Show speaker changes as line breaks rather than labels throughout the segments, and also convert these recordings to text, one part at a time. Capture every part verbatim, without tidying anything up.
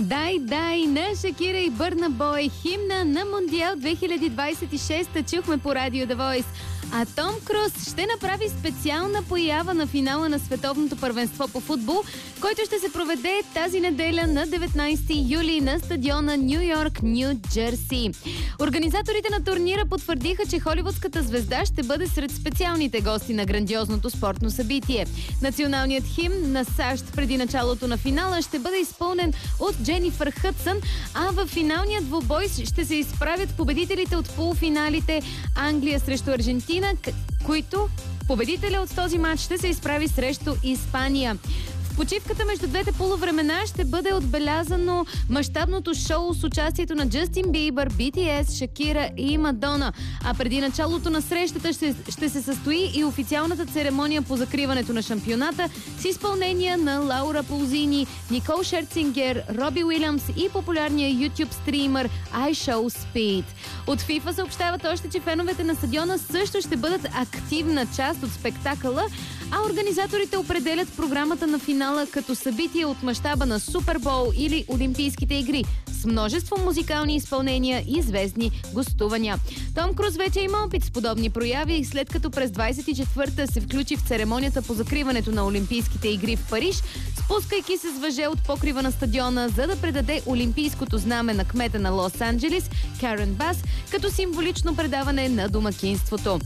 Дай, дай на Шакира и Бърна Бой, химна на Мондиал две хиляди двадесет и шеста, чухме по радио The Voice. А Том Круз ще направи специална поява на финала на Световното първенство по футбол, който ще се проведе тази неделя на деветнадесети юли на стадиона Ню Йорк, Ню Джерси. Организаторите на турнира потвърдиха, че холивудската звезда ще бъде сред специалните гости на грандиозното спортно събитие. Националният химн на САЩ преди началото на финала ще бъде изпълнен от Дженифър Хъдсън, а в финалния двубой ще се изправят победителите от полуфиналите Англия срещу Аржентина, които победителя от този матч ще се изправи срещу Испания. В почивката между двете полувремена ще бъде отбелязано мащабното шоу с участието на Джастин Бибър, Би Ти Ес, Шакира и Мадона. А преди началото на срещата ще, ще се състои и официалната церемония по закриването на шампионата с изпълнение на Лаура Ползини, Никол Шерцингер, Роби Уилямс и популярния YouTube стример iShowSpeed. От FIFA съобщават още, че феновете на стадиона също ще бъдат активна част от спектакъла, а организаторите определят програмата на финала като събитие от мащаба на Супербол или Олимпийските игри с множество музикални изпълнения и звездни гостувания. Том Круз вече има опит с подобни прояви, след като през двадесет и четвърта се включи в церемонията по закриването на Олимпийските игри в Париж, спускайки се с въже от покрива на стадиона, за да предаде олимпийското знаме на кмета на Лос-Анджелис Карен Бас, като символично предаване на домакинството.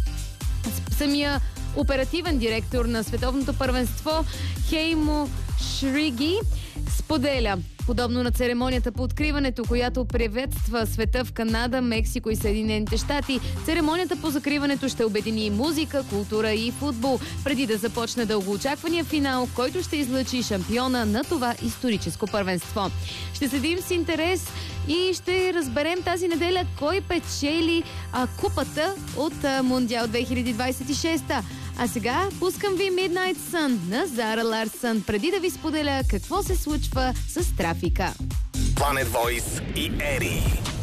Самия оперативен директор на Световното първенство Хеймо Шриги споделя: подобно на церемонията по откриването, която приветства света в Канада, Мексико и Съединените щати, церемонията по закриването ще обедини музика, култура и футбол, преди да започне дългоочаквания финал, който ще излъчи шампиона на това историческо първенство. Ще следим с интерес и ще разберем тази неделя кой печели а, купата от а, Мондиал две хиляди двадесет и шеста. А сега пускам ви Midnight Sun на Зара Ларсън, преди да ви споделя какво се случва с трафика.
Planet Voice и Ери.